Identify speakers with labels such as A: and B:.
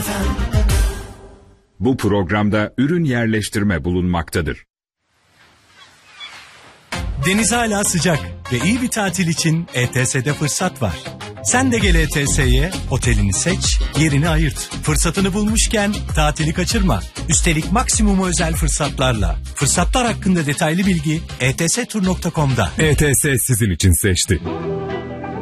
A: Bu programda ürün yerleştirme bulunmaktadır.
B: Deniz hala sıcak ve iyi bir tatil için ETS'de fırsat var. Sen de gel ETS'ye, otelini seç, yerini ayırt. Fırsatını bulmuşken tatili kaçırma. Üstelik maksimum özel fırsatlarla. Fırsatlar hakkında detaylı bilgi etstur.com'da.
C: ETS sizin için seçti.